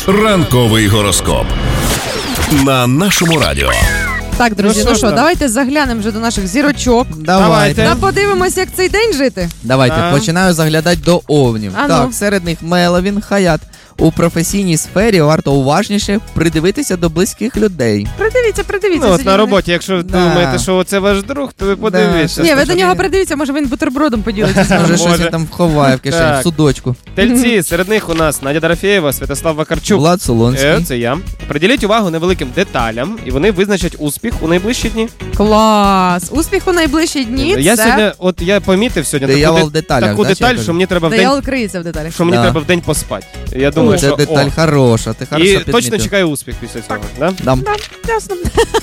Ранковий гороскоп на нашому радіо. Так, друзі, ну що, давайте заглянемо вже до наших зірочок. Давайте. Та подивимось, як цей день жити. Давайте, починаю заглядати до овнів. Так, серед них Меловін, Хаят. У професійній сфері варто уважніше придивитися до близьких людей. Придивіться. Ну, от на роботі, якщо думаєте, що це ваш друг, то ви подивіться. Ні, ви до нього придивіться, може він бутербродом поділиться. Може щось він там ховає в кишені, в судочку. Тельці, серед них у нас Надя Дорофєєва, Святослав Вакарчук. Влад Солонський. Це я. Приділіть увагу невеликим деталям, і вони визначать успіх у найближчі дні. Клас! Успіх у найближчі дні, Я сьогодні, я помітив сьогодні таку деталь, що мені треба в день... Диявол криється в деталях. Що мені треба в день поспати. Я думаю, це деталь хороша, ти хорошо підмітив. І точно чекаю успіх після цього, да? Да, ясно.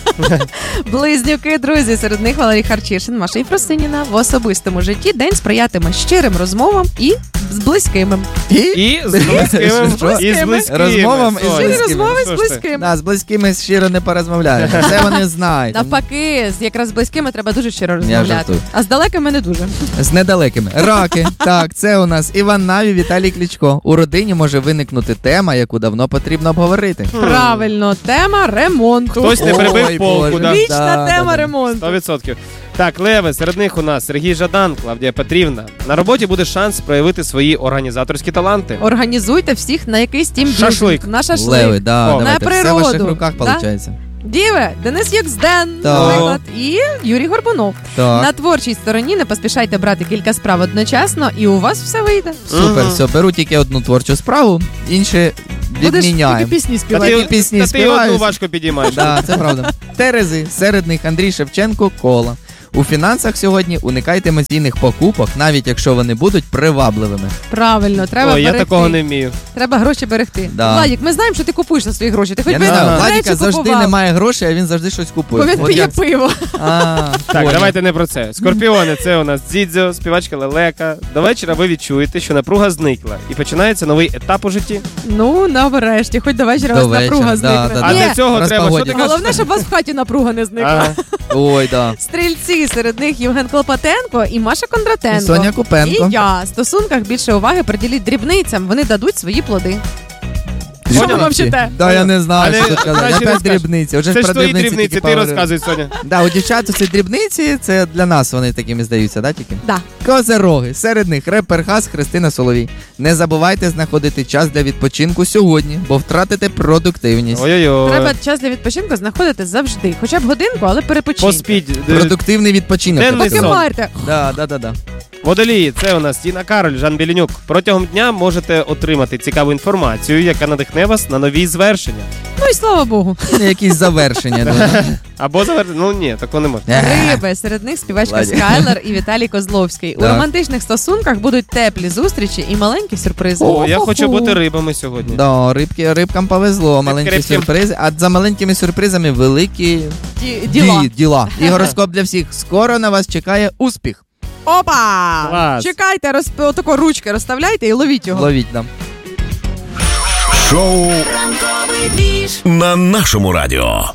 Близнюки, друзі, серед них Валерій Харчишин, Маша Єфросиніна. В особистому житті день сприятиме щирим розмовам і з близькими. І з близькими. Розмовам і з Щирі близькими. розмови з близькими. Да, з близькими щиро не порозмовляєш. Це вони знають. Навпаки, якраз з близькими треба дуже щиро Я розмовляти. жартую. А з далекими не дуже. З недалекими. Раки. Так, це у нас Іван Наві, Віталій Кличко. У родині може виникнути тема, яку давно потрібно обговорити. Правильно, тема ремонту. Хтось не прибив полку, да? Вічна тема ремонту. 100%. Так, леви, серед них у нас Сергій Жадан, Клавдія Петрівна. На роботі буде шанс проявити свої організаторські таланти. Організуйте всіх на якийсь тімбілдинг. Шашлик. На шашлик. Леви, да, на давайте. природу. Все в ваших руках, Да? виходить. Діви, Денис Юксден, наприклад, і Юрій Горбунов. Так. На творчій стороні не поспішайте брати кілька справ одночасно, і у вас все вийде. Супер, все, беру тільки одну творчу справу, інші Будеш відміняємо. тільки пісні Та співати. пісні ти співають. одну важко підіймаєш. Да, це правда. Терези, серед них Андрій Шевченко, Кола. У фінансах сьогодні уникайте емоційних покупок, навіть якщо вони будуть привабливими. Правильно, треба Ой, берегти. я такого не вмію. Треба гроші берегти. Да. Владік, ми знаємо, що ти купуєш на свої гроші. Ти хоч Я би не знаю, речі Владіка завжди купував. немає грошей, а він завжди щось купує. Бо він От п'є як- пиво. Так, давайте не про це. Скорпіони, це у нас Дзідзьо, співачка Лелека. До вечора ви відчуєте, що напруга зникла. І починається новий етап у житті. Ну, нарешті, хоч до вечора До у вас напруга вечора, зникне. да, А Ні, для цього треба, що ти кажеш? головне, щоб у вас в хаті напруга не зникла. Ага. Ой, да. Стрільці, серед них Євген Клопотенко і Маша Кондратенко. І Соня Купенко. І я. В стосунках більше уваги приділіть дрібницям, вони дадуть свої плоди. Що ви Дрібниці. мовчите? Да, я не знаю, Але що тут казати. краще Опять розкажи. дрібниці. Уже Це ж ж про твої дрібниці дрібниці, тільки ти поговорили. розказуй, Соня. Да, у дівчат ці дрібниці, це для нас вони такими здаються, да, тільки? Да. Козероги. Серед них репер Хас, Христина Соловій. Не забувайте знаходити час для відпочинку сьогодні, бо втратите продуктивність. Ой-ой-ой. Треба час для відпочинку знаходити завжди. Хоча б годинку, але перепочиньте. Поспіть. Продуктивний відпочинок. Денний тобто. Поки сон. марте. Да. Водолії, це у нас Тіна Кароль, Жан Білінюк. Протягом дня можете отримати цікаву інформацію, яка надихне вас на нові звершення. Ну і слава Богу. Якісь завершення. Да. Або завершення. Ну ні, такого не можна. Риби, серед них співачка Ладно. Скайлер і Віталій Козловський. У Так. романтичних стосунках будуть теплі зустрічі і маленькі сюрпризи. О, я хочу бути рибами сьогодні. Да, рибкам повезло, маленькі крепкі. сюрпризи, а за маленькими сюрпризами великі Діла. І гороскоп для всіх. Скоро на вас чекає успіх. Опа! Клас. Чекайте, отако ручки розставляйте і ловіть його. Ловіть нам. Шоу на нашому радіо.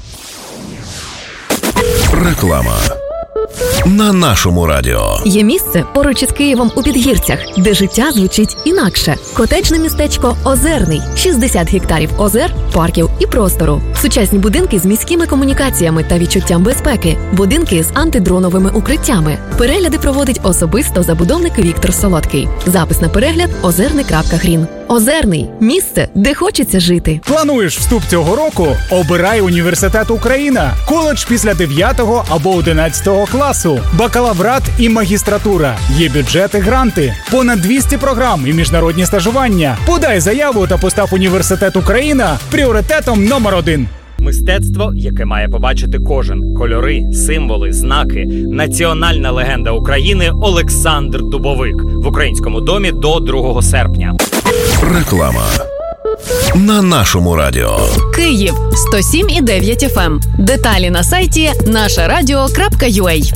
Реклама на нашому радіо. Є місце поруч із Києвом у Підгірцях, де життя звучить інакше. Котеджне містечко Озерний. 60 гектарів озер, парків і простору. Сучасні будинки з міськими комунікаціями та відчуттям безпеки. Будинки з антидроновими укриттями. Перегляди проводить особисто забудовник Віктор Солодкий. Запис на перегляд озерний.грін. Озерний – місце, де хочеться жити. Плануєш вступ цього року? Обирай університет Україна. Коледж після 9 або 11 класу. Бакалаврат і магістратура. Є бюджети, гранти. Понад 200 програм і міжнародні стажування. Подай заяву та постав університет Україна пріоритетом номер 1. Мистецтво, яке має побачити кожен. Кольори, символи, знаки. Національна легенда України Олександр Дубовик. В Українському домі до 2 серпня. Реклама на нашому радіо. Київ 107,9 FM. Деталі на сайті нашарадіо.ua.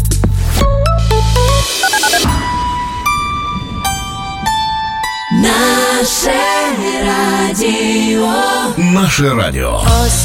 Наше радіо.